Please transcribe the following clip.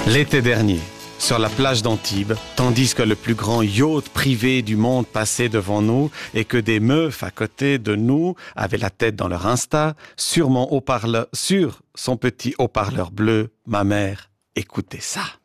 L'été dernier, sur la plage d'Antibes, tandis que le plus grand yacht privé du monde passait devant nous et que des meufs à côté de nous avaient la tête dans leur Insta, sur son petit haut-parleur bleu, ma mère écoutait ça.